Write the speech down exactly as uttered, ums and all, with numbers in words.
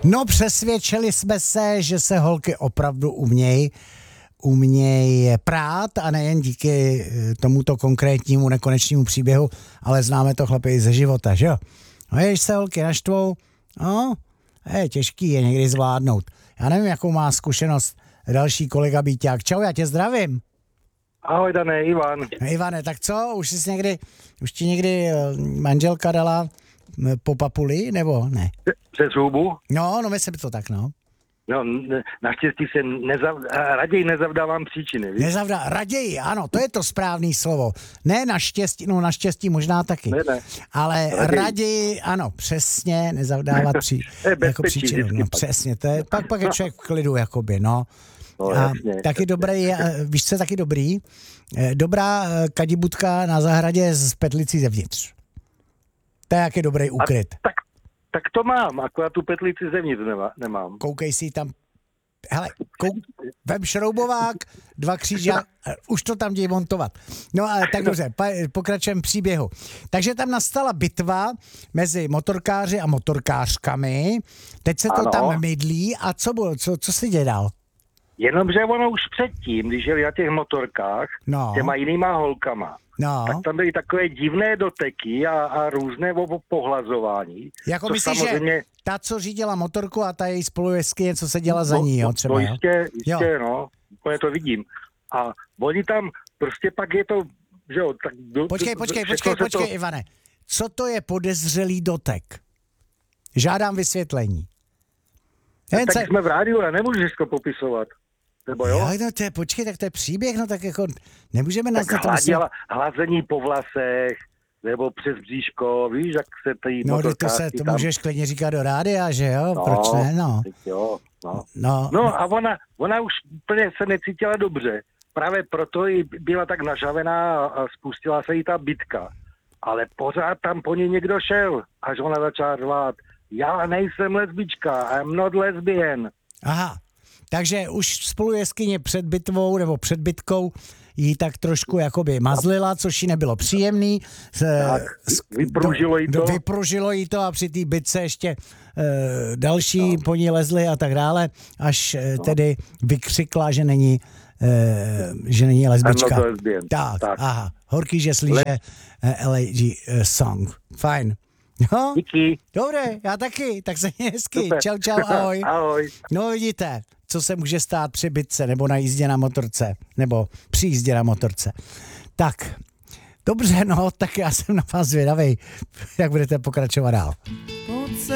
No, přesvědčili jsme se, že se holky opravdu umějí umějí prát a nejen díky tomuto konkrétnímu nekonečnému příběhu, ale známe to chlapi ze života, že jo? No, když se holky naštvou, no, je těžký je někdy zvládnout. Já nevím, jakou má zkušenost další kolega Bíťák. Čau, já tě zdravím. Ahoj, Dané, Ivan. Ivane, tak co, už jsi někdy, už ti někdy manželka dala po papuli, nebo ne? Přes hubu? No, no myslím to tak, no. No, naštěstí se nezav... raději nezavdávám příčiny, víš? Nezavdá, raději, ano, to je to správný slovo. Ne naštěstí, no naštěstí možná taky. Ne, ne. Ale raději, raději ano, přesně, nezavdávat pří, jako příčinu. No, přesně, to je, pak, pak je člověk v klidu, jakoby, no. No, a jasně, taky dobrý, víš, co je taky dobrý? Dobrá kadibudka na zahradě z petlicí zevnitř. To je jaký dobrý ukryt. A, tak, tak to mám, akorát tu petlici zevnitř nemám. Koukej si tam, hele, kouk, vem šroubovák, dva kříže, už to tam děj montovat. No ale tak dobře, pokračujeme příběhu. Takže tam nastala bitva mezi motorkáři a motorkářkami, teď se to ano. tam mydlí a co bylo, co, co se dělal? Jenomže ono už předtím, když jeli na těch motorkách no. těma jinýma holkama, no. tak tam byly takové divné doteky a, a různé pohlazování. Jako myslíš, samozřejmě... že ta, co řídila motorku a ta její spolujezdkyně, co se děla za ní, jo, třeba, to jo? jistě, jistě, jo. No, úplně to vidím. A oni tam, prostě pak je to, že jo, tak... Do, počkej, počkej, počkej, počkej, to... Ivane. Co to je podezřelý dotek? Žádám vysvětlení. Tak, tak jsme v rádiu a nemůžeš to popisovat. Nebo jo? jo no to je, počkej, tak to je příběh, no tak jako nemůžeme nás tak na tom... Tak hlazení po vlasech, nebo přes bříško, víš, jak se tady no, to se, to tam... můžeš klidně říkat do rádia, že jo? No, proč ne, no. Jo, no. No, no a ona, ona už úplně se necítila dobře. Právě proto i byla tak nažavená a spustila se jí ta bitka. Ale pořád tam po ní někdo šel, až ona začala řvát. Já nejsem lesbička, I'm not lesbian. Aha, takže už spolujezdkyně před bitvou nebo před bitkou jí tak trošku jakoby mazlila, což jí nebylo příjemný. Tak, vypružilo jí to. Vypružilo jí to a při té bitce ještě e, další no. po ní lezli a tak dále, až e, no. tedy vykřikla, že není, e, že není lesbička. Tak, tak, aha, horký, že slyše Le- L A G uh, song. Fajn. No, díky. Dobré, já taky, tak se mě hezky. Super. Čau, čau, ahoj. Ahoj. No vidíte, co se může stát při bitce, nebo na jízdě na motorce, nebo při jízdě na motorce. Tak, dobře, no, tak já jsem na vás zvědavej, jak budete pokračovat dál.